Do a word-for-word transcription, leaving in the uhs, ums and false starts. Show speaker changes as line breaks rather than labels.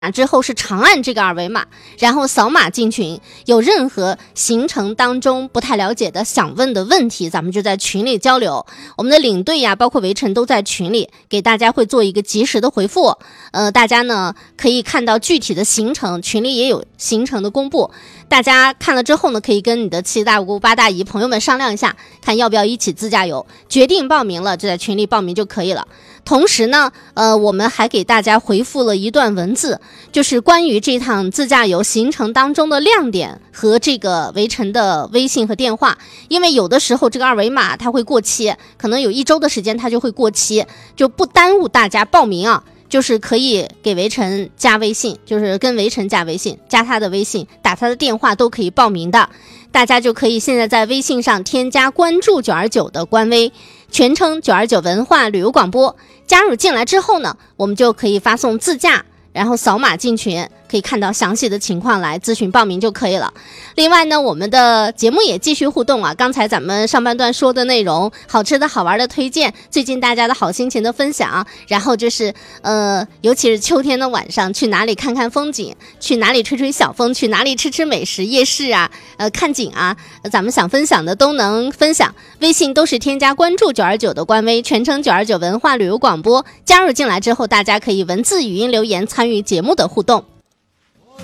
之后是长按这个二维码，然后扫码进群。有任何行程当中不太了解的想问的问题，咱们就在群里交流。我们的领队呀，包括围城都在群里，给大家会做一个及时的回复。呃，大家呢可以看到具体的行程，群里也有行程的公布。大家看了之后呢，可以跟你的七大姑八大姨朋友们商量一下，看要不要一起自驾游，决定报名了就在群里报名就可以了。同时呢，呃，我们还给大家回复了一段文字，就是关于这趟自驾游行程当中的亮点和这个围城的微信和电话。因为有的时候这个二维码它会过期，可能有一周的时间它就会过期，就不耽误大家报名啊。就是可以给围城加微信，就是跟围城加微信，加他的微信，打他的电话都可以报名的。大家就可以现在在微信上添加关注九二九的官微，全称九二九文化旅游广播。加入进来之后呢，我们就可以发送自驾，然后扫码进群，可以看到详细的情况来咨询报名就可以了。另外呢，我们的节目也继续互动啊，刚才咱们上半段说的内容，好吃的好玩的推荐，最近大家的好心情的分享，然后就是呃，尤其是秋天的晚上，去哪里看看风景，去哪里吹吹小风，去哪里吃吃美食，夜市啊，呃，看景啊，咱们想分享的都能分享。微信都是添加关注九二九的官微，全称九二九文化旅游广播，加入进来之后，大家可以文字语音留言参与节目的互动。